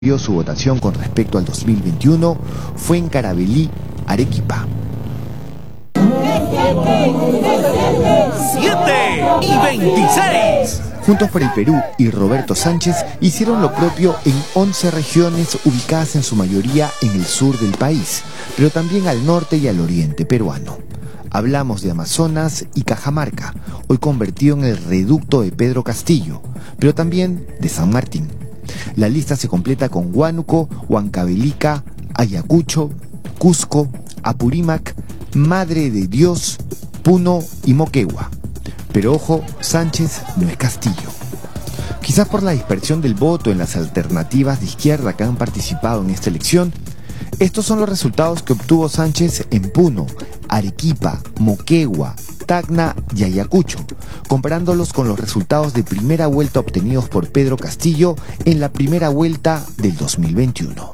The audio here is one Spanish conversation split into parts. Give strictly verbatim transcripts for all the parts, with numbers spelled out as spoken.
Dio su votación con respecto al dos mil veintiuno fue en Carabalí, Arequipa. siete y veintiséis. Juntos por el Perú y Roberto Sánchez hicieron lo propio en once regiones ubicadas en su mayoría en el sur del país, pero también al norte y al oriente peruano. Hablamos de Amazonas y Cajamarca, hoy convertido en el reducto de Pedro Castillo, pero también de San Martín. La lista se completa con Huánuco, Huancavelica, Ayacucho, Cusco, Apurímac, Madre de Dios, Puno y Moquegua. Pero ojo, Sánchez no es Castillo. Quizás por la dispersión del voto en las alternativas de izquierda que han participado en esta elección, estos son los resultados que obtuvo Sánchez en Puno, Arequipa, Moquegua, Tacna y Ayacucho, comparándolos con los resultados de primera vuelta obtenidos por Pedro Castillo en la primera vuelta del dos mil veintiuno.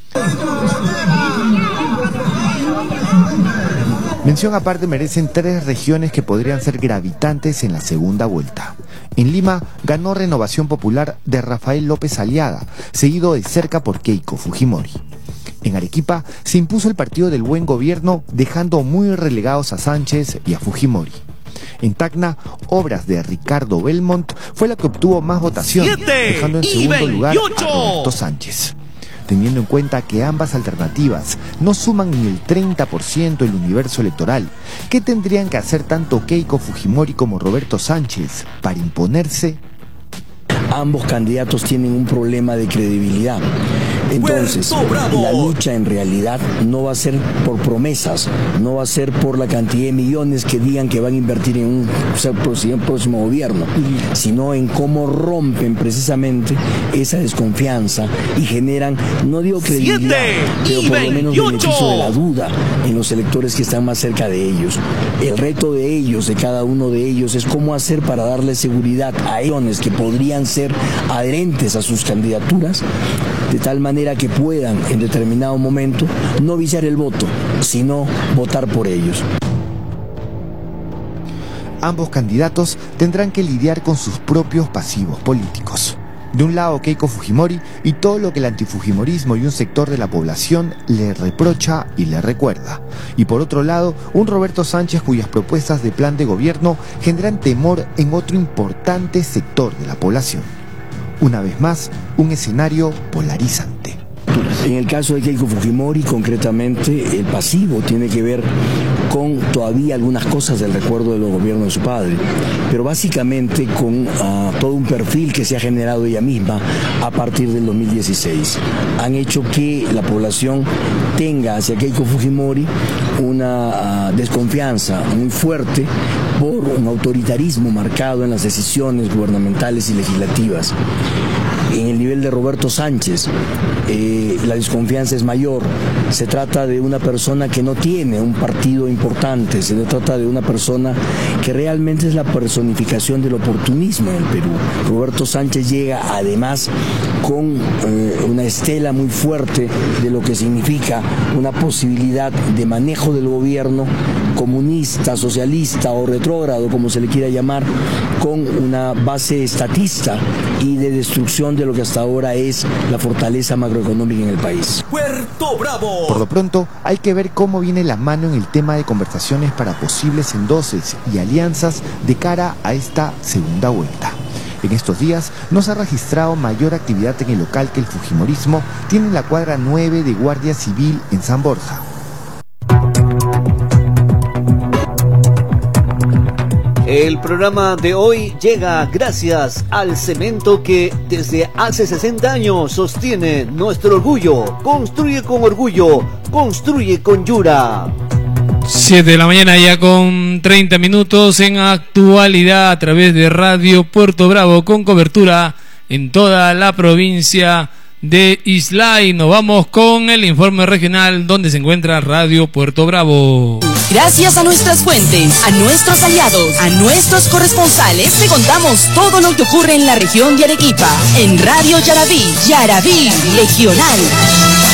Mención aparte merecen tres regiones que podrían ser gravitantes en la segunda vuelta. En Lima ganó Renovación Popular de Rafael López Aliaga, seguido de cerca por Keiko Fujimori. En Arequipa se impuso el Partido del Buen Gobierno, dejando muy relegados a Sánchez y a Fujimori. En Tacna, Obras de Ricardo Belmont fue la que obtuvo más votación, dejando en segundo lugar a Roberto Sánchez. Teniendo en cuenta que ambas alternativas no suman ni el treinta por ciento del universo electoral, ¿qué tendrían que hacer tanto Keiko Fujimori como Roberto Sánchez para imponerse? Ambos candidatos tienen un problema de credibilidad. Entonces, la lucha en realidad no va a ser por promesas, no va a ser por la cantidad de millones que digan que van a invertir en un o sea, próximo gobierno, sino en cómo rompen precisamente esa desconfianza y generan, no digo credibilidad, pero por lo menos beneficio de la duda en los electores que están más cerca de ellos. El reto de ellos, de cada uno de ellos, es cómo hacer para darle seguridad a ellos que podrían ser adherentes a sus candidaturas, de tal manera que puedan en determinado momento no viciar el voto, sino votar por ellos. Ambos candidatos tendrán que lidiar con sus propios pasivos políticos. De un lado Keiko Fujimori y todo lo que el antifujimorismo y un sector de la población le reprocha y le recuerda. Y por otro lado, un Roberto Sánchez cuyas propuestas de plan de gobierno generan temor en otro importante sector de la población. Una vez más, un escenario polarizante. En el caso de Keiko Fujimori, concretamente, el pasivo tiene que ver con todavía algunas cosas del recuerdo de los gobiernos de su padre, pero básicamente con uh, todo un perfil que se ha generado ella misma a partir del dos mil dieciséis. Han hecho que la población tenga hacia Keiko Fujimori una uh, desconfianza muy fuerte por un autoritarismo marcado en las decisiones gubernamentales y legislativas. En el nivel de Roberto Sánchez, eh, la desconfianza es mayor. Se trata de una persona que no tiene un partido importante, se trata de una persona que realmente es la personificación del oportunismo en el Perú. Roberto Sánchez llega además con eh, una estela muy fuerte de lo que significa una posibilidad de manejo del gobierno comunista, socialista o retrógrado, como se le quiera llamar, con una base estatista y de destrucción de lo que hasta ahora es la fortaleza macroeconómica en el país. Puerto Bravo. Por lo pronto, hay que ver cómo viene la mano en el tema de conversaciones para posibles endoses y alianzas de cara a esta segunda vuelta. En estos días no se ha registrado mayor actividad en el local que el fujimorismo tiene en la cuadra nueve de Guardia Civil en San Borja. El programa de hoy llega gracias al cemento que desde hace sesenta años sostiene nuestro orgullo. Construye con orgullo, construye con Yura. siete de la mañana ya con treinta minutos en actualidad a través de Radio Puerto Bravo con cobertura en toda la provincia de Islay. Nos vamos con el informe regional donde se encuentra Radio Puerto Bravo. Gracias a nuestras fuentes, a nuestros aliados, a nuestros corresponsales, te contamos todo lo que ocurre en la región de Arequipa. En Radio Yaraví, Yaraví Regional.